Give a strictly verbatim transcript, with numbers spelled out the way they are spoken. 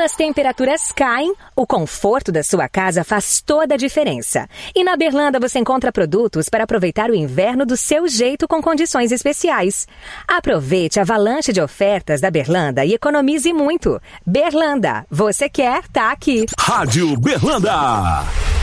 Quando as temperaturas caem, o conforto da sua casa faz toda a diferença. E na Berlanda você encontra produtos para aproveitar o inverno do seu jeito com condições especiais. Aproveite a avalanche de ofertas da Berlanda e economize muito. Berlanda, você quer, tá aqui. Rádio Berlanda.